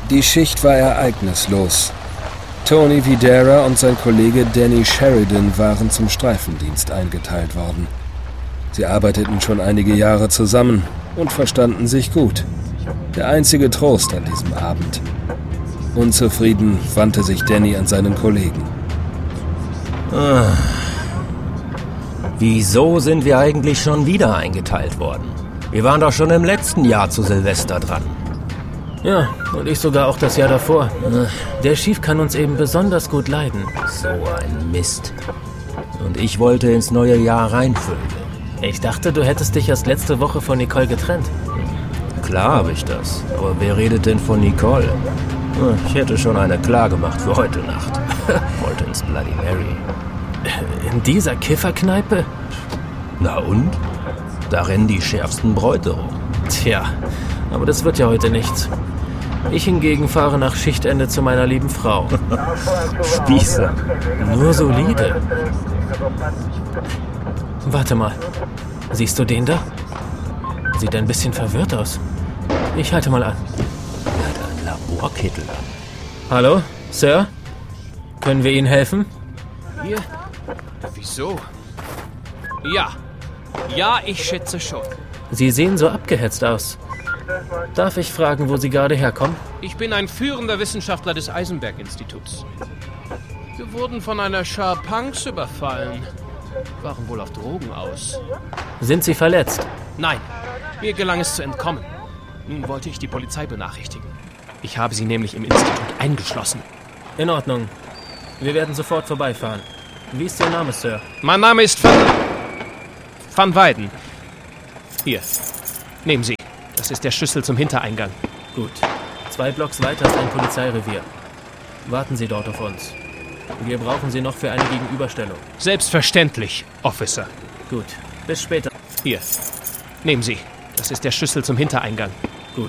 Die Schicht war ereignislos. Tony Videra und sein Kollege Danny Sheridan waren zum Streifendienst eingeteilt worden. Sie arbeiteten schon einige Jahre zusammen und verstanden sich gut. Der einzige Trost an diesem Abend. Unzufrieden wandte sich Danny an seinen Kollegen. Wieso sind wir eigentlich schon wieder eingeteilt worden? Wir waren doch schon im letzten Jahr zu Silvester dran. Ja, und ich sogar auch das Jahr davor. Der Chief kann uns eben besonders gut leiden. So ein Mist. Und ich wollte ins neue Jahr reinfüllen. Ich dachte, du hättest dich erst letzte Woche von Nicole getrennt. Klar habe ich das. Aber wer redet denn von Nicole? Ich hätte schon eine klar gemacht für heute Nacht. Wollte ins Bloody Mary. In dieser Kifferkneipe? Na und? Da rennen die schärfsten Bräute rum. Tja, aber das wird ja heute nichts. Ich hingegen fahre nach Schichtende zu meiner lieben Frau. Spießer. Nur solide. Warte mal. Siehst du den da? Sieht ein bisschen verwirrt aus. Ich halte mal an. Er hat einen Laborkittel an. Hallo, Sir? Können wir Ihnen helfen? Hier? Wieso? Ja, ich schätze schon. Sie sehen so abgehetzt aus. Darf ich fragen, wo Sie gerade herkommen? Ich bin ein führender Wissenschaftler des Eisenberg-Instituts. Wir wurden von einer Schar Punks überfallen. Waren wohl auf Drogen aus. Sind Sie verletzt? Nein, mir gelang es zu entkommen. Nun wollte ich die Polizei benachrichtigen. Ich habe sie nämlich im Institut eingeschlossen. In Ordnung. Wir werden sofort vorbeifahren. Wie ist Ihr Name, Sir? Mein Name ist Van Weyden. Hier, nehmen Sie. Das ist der Schlüssel zum Hintereingang. Gut. 2 Blocks weiter ist ein Polizeirevier. Warten Sie dort auf uns. Wir brauchen Sie noch für eine Gegenüberstellung. Selbstverständlich, Officer. Gut. Bis später. Hier, nehmen Sie. Das ist der Schlüssel zum Hintereingang.